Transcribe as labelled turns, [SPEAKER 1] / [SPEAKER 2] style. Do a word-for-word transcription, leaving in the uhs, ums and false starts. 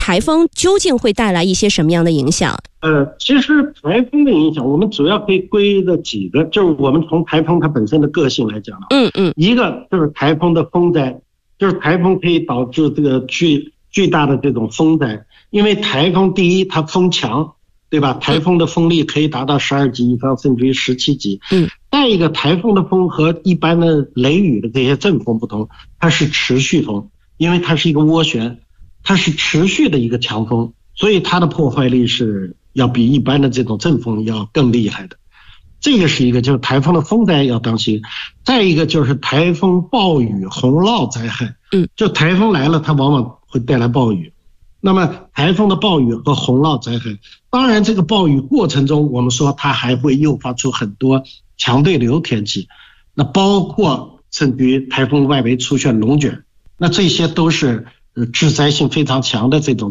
[SPEAKER 1] 台风究竟会带来一些什么样的影响？
[SPEAKER 2] 呃，其实台风的影响，我们主要可以归的几个，就是我们从台风它本身的个性来讲的。
[SPEAKER 1] 嗯嗯，
[SPEAKER 2] 一个就是台风的风灾，就是台风可以导致这个巨巨大的这种风灾，因为台风第一它风强，对吧？台风的风力可以达到十二级以上，甚至于十七级。
[SPEAKER 1] 嗯，
[SPEAKER 2] 再一个，台风的风和一般的雷雨的这些阵风不同，它是持续风，因为它是一个涡旋，它是持续的一个强风，所以它的破坏力是要比一般的这种阵风要更厉害的。这个是一个，就是台风的风灾要当心。再一个就是台风暴雨洪涝灾害，
[SPEAKER 1] 嗯，
[SPEAKER 2] 就台风来了，它往往会带来暴雨。那么台风的暴雨和洪涝灾害，当然这个暴雨过程中，我们说它还会诱发出很多强对流天气，那包括甚至于台风外围出现龙卷，那这些都是呃致灾性非常强的这种